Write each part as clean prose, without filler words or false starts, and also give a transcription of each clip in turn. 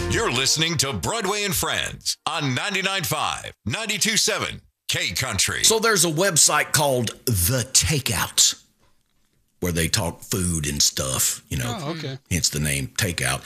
You're listening to Broadway and Friends on 99.5, 92.7 K Country. So there's a website called The Takeout where they talk food and stuff, you know. Oh, okay. Hence the name Takeout.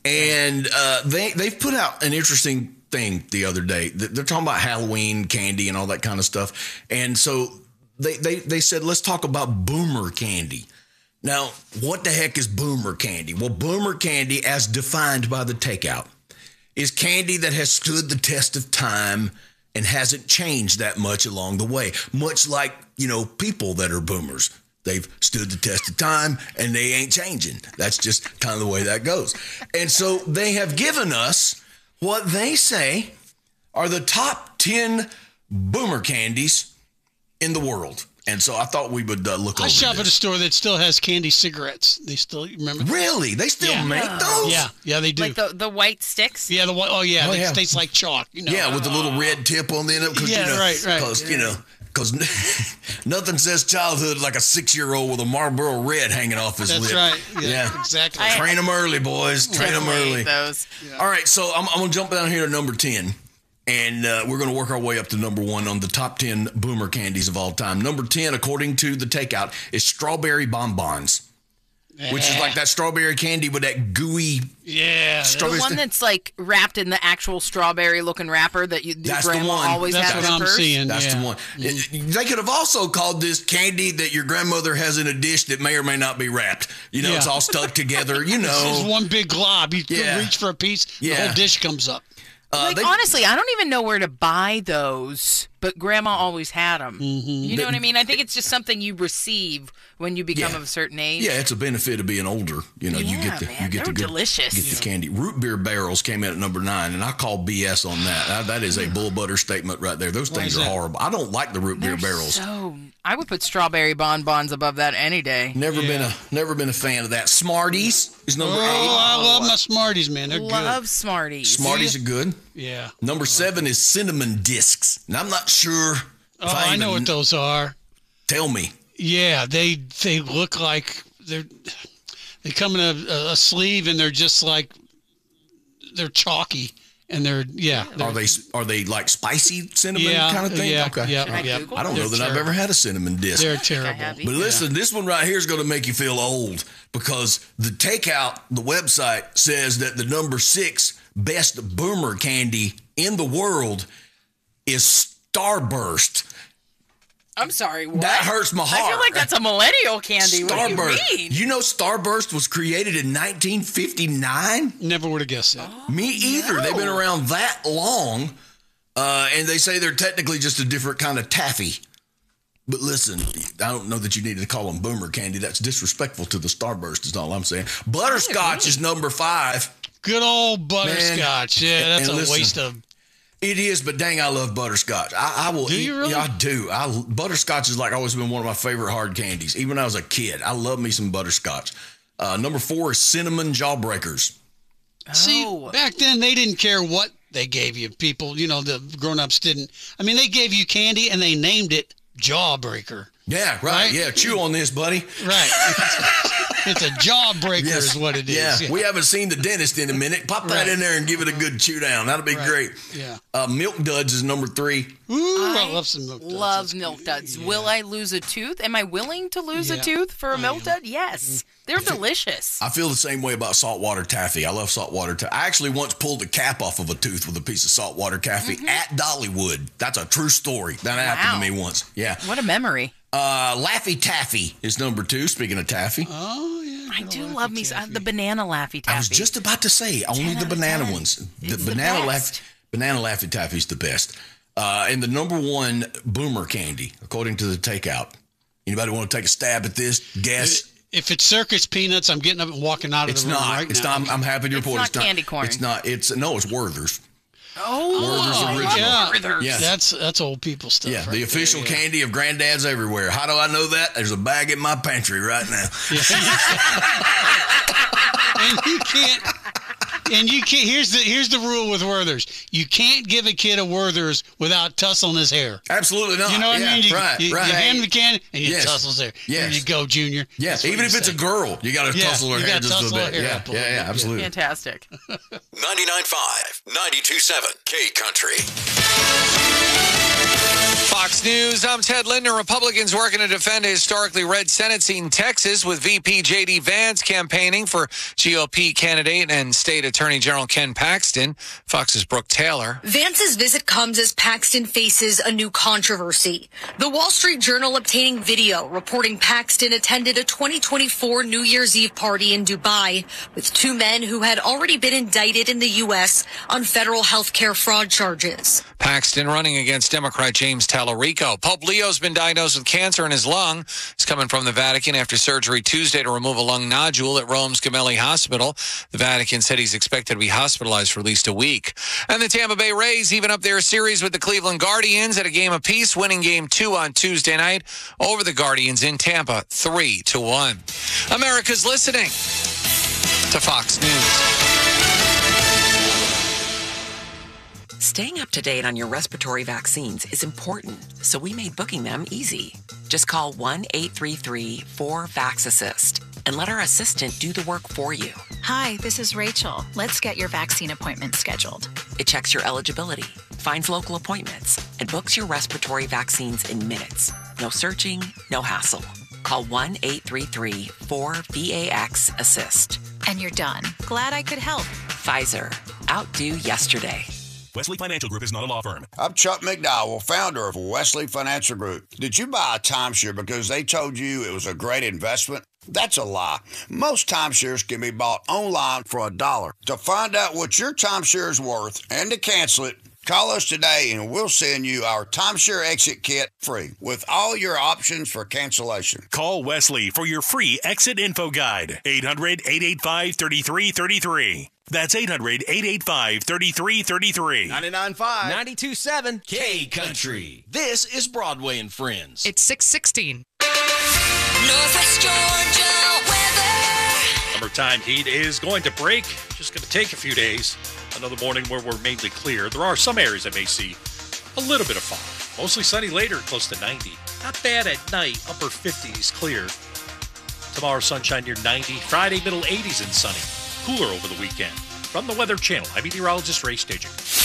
And they've put out an interesting thing the other day. They're talking about Halloween candy and all that kind of stuff. And so they said, let's talk about boomer candy. Now, what the heck is boomer candy? Well, boomer candy, as defined by The Takeout, is candy that has stood the test of time and hasn't changed that much along the way. Much like, you know, people that are boomers. They've stood the test of time and they ain't changing. That's just kind of the way that goes. And so they have given us what they say are the top 10 boomer candies in the world. And so I thought we would look over I shop at a this. store that still has candy cigarettes. They still, remember? Really? They still make those? Yeah, they do. Like the white sticks? Yeah, the white. Oh, yeah, Oh, they yeah. taste like chalk. You know. Yeah, with the little red tip on the end of it. Yeah, right. Because, you know, because nothing says childhood like a 6-year-old with a Marlboro Red hanging off his lip. That's right. Yeah, exactly. Train them early, boys. Train them Definitely early. ate those. All right, so I'm going to jump down here to number 10. And we're going to work our way up to number 1 on the top 10 boomer candies of all time. Number 10, according to The Takeout, is strawberry bonbons, which is like that strawberry candy with that gooey Yeah. strawberry. The one that's like wrapped in the actual strawberry-looking wrapper that That's the grandma one. always That's had in what her I'm purse. seeing. That's yeah. the one. They could have also called this candy that your grandmother has in a dish that may or may not be wrapped. You know, Yeah. it's all stuck together. You It's know. one big glob. You Yeah. reach for a piece, the Yeah. whole dish comes up. Honestly, I don't even know where to buy those, but Grandma always had them. Mm-hmm. You know what I mean? I think it's just something you receive when you become Yeah. of a certain age. Yeah, it's a benefit of being older. You know, you Yeah, get the man, you get the they're good, delicious. Get the candy. Root beer barrels came in at number 9, and I call BS on that. That is a bull butter statement right there. Those things is are that? horrible. I don't like the root beer They're barrels. So I would put strawberry bonbons above that any day. Never been a fan of that. Smarties is number 8. Oh, I love my Smarties, man. They're Love Smarties. Smarties are good. good. Yeah. Number 7 is cinnamon discs. And I'm not sure. Oh, I know what those are. Tell me. Yeah, they look like they come in a sleeve and they're just like they're chalky and they're Are they like spicy cinnamon kind of thing? Yeah, Okay. yeah, I yeah. Google? I don't know that I've ever had a cinnamon disc. They're I terrible. have But listen, this one right here is going to make you feel old because the Takeout, the website, says that the number 6 best boomer candy in the world is Starburst. I'm sorry, what? That hurts my heart. I feel like that's a millennial candy. What do Starburst. you mean? You know Starburst was created in 1959? Never would have guessed that. Me either. They've been around that long, and they say they're technically just a different kind of taffy. But listen, I don't know that you needed to call them boomer candy. That's disrespectful to the Starburst is all I'm saying. Butterscotch is number 5. Good old butterscotch. Yeah, that's and a listen, waste of. It is, but dang, I love butterscotch. I will Do eat. you really? Yeah, I do. Butterscotch has like always been one of my favorite hard candies. Even when I was a kid, I love me some butterscotch. Number 4 is cinnamon jawbreakers. See, Oh. back then they didn't care what they gave you. People, you know, the grown-ups didn't. I mean, they gave you candy and they named it Jawbreaker. Yeah, right. Right? Yeah, chew on this, buddy. Right. It's a jawbreaker is what it is. Yeah. We haven't seen the dentist in a minute. Pop that Right. in there and give it a good chew down. That'll be great. Yeah. Milk Duds is number 3. Ooh, I love some milk duds. Love milk duds. Will I lose a tooth? Am I willing to lose a Yeah. tooth for a milk dud? Yes. They're delicious. I feel the same way about saltwater taffy. I love saltwater taffy. I actually once pulled the cap off of a tooth with a piece of saltwater taffy at Dollywood. That's a true story. That happened to me once. Yeah. What a memory. Laffy Taffy is number 2, speaking of taffy. Oh, yeah. I do love me the banana Laffy Taffy. I was just about to say, only 10 the out of banana 10. ones. The It's the banana best. Laffy Taffy is the best. And the number 1 boomer candy, according to the Takeout. Anybody want to take a stab at this? Guess. If it's circus peanuts, I'm getting up and walking out of It's the room not. right It's now. not. I'm happy to report not candy corn. It's not. It's Werther's. Oh, Werther's I original. love Werther's. Yeah. That's old people stuff. Yeah, right the there, official yeah. candy of granddads everywhere. How do I know that? There's a bag in my pantry right now. And you can't. And you can't. Here's the rule with Werther's. You can't give a kid a Werther's without tussling his hair. Absolutely not. You know what I mean? You hand him the can and you Yes. tussle his hair. Yes. There you go, Junior. Yes, That's what even if you it's say. a girl, you got to tussle her you hair gotta just a tussle little her bit. hair up a little bit. Yeah, absolutely. Fantastic. 99.5, 92.7, K Country. Fox News, I'm Ted Linder. Republicans working to defend a historically red Senate seat in Texas with VP J.D. Vance campaigning for GOP candidate and State Attorney General Ken Paxton. Fox's Brooke Taylor. Vance's visit comes as Paxton faces a new controversy. The Wall Street Journal obtaining video reporting Paxton attended a 2024 New Year's Eve party in Dubai with two men who had already been indicted in the U.S. on federal health care fraud charges. Paxton running against Democrat James Tallarico. Pope Leo's been diagnosed with cancer in his lung. He's coming from the Vatican after surgery Tuesday to remove a lung nodule at Rome's Gemelli Hospital. The Vatican said he's expected to be hospitalized for at least a week. And the Tampa Bay Rays even up their series with the Cleveland Guardians at a game apiece, winning Game 2 on Tuesday night over the Guardians in Tampa, 3-1. America's listening to Fox News. Staying up to date on your respiratory vaccines is important, so we made booking them easy. Just call 1-833-4VAX-ASSIST and let our assistant do the work for you. Hi, this is Rachel. Let's get your vaccine appointment scheduled. It checks your eligibility, finds local appointments, and books your respiratory vaccines in minutes. No searching, no hassle. Call 1-833-4VAX-ASSIST. And you're done. Glad I could help. Pfizer. Outdo yesterday. Wesley Financial Group is not a law firm. I'm Chuck McDowell, founder of Wesley Financial Group. Did you buy a timeshare because they told you it was a great investment? That's a lie. Most timeshares can be bought online for $1. To find out what your timeshare is worth and to cancel it, call us today and we'll send you our timeshare exit kit free with all your options for cancellation. Call Wesley for your free exit info guide. 800-885-3333. That's 800-885-3333. 99.5, 92.7, K Country. This is Broadway and Friends. It's 6:16. Northwest Georgia weather. Summertime heat is going to break. Just going to take a few days. Another morning where we're mainly clear. There are some areas that may see a little bit of fog. Mostly sunny later, close to 90. Not bad at night, upper 50s clear. Tomorrow, sunshine near 90. Friday, middle 80s and sunny. Cooler over the weekend. From the Weather Channel, I'm meteorologist Ray Stajic.